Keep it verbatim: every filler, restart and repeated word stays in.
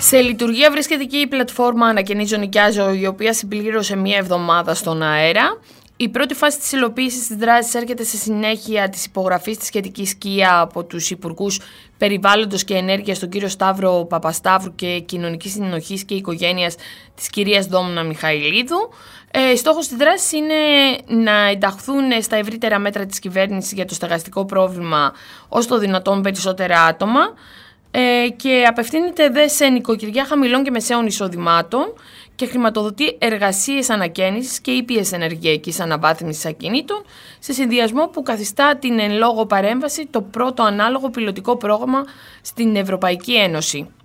Σε λειτουργία βρίσκεται και η πλατφόρμα Ανακαινίζω Νοικιάζω, η οποία συμπλήρωσε μία εβδομάδα στον αέρα. Η πρώτη φάση της υλοποίησης της δράσης έρχεται σε συνέχεια της υπογραφής της σχετικής σκία από τους Υπουργούς Περιβάλλοντος και Ενέργειας, τον κύριο Σταύρο Παπασταύρου, και Κοινωνικής Συνοχής και Οικογένειας της κυρίας Δόμνα Μιχαηλίδου. Ε, στόχος της δράσης είναι να ενταχθούν στα ευρύτερα μέτρα της κυβέρνησης για το στεγαστικό πρόβλημα ως το δυνατόν περισσότερα άτομα, ε, και απευθύνεται δε σε νοικοκυριά χαμηλών και μεσαίων εισοδημάτων και χρηματοδοτεί εργασίες ανακαίνησης και ήπιες ενεργειακής αναβάθμισης ακινήτων, σε συνδυασμό που καθιστά την εν λόγω παρέμβαση το πρώτο ανάλογο πιλωτικό πρόγραμμα στην Ευρωπαϊκή Ένωση.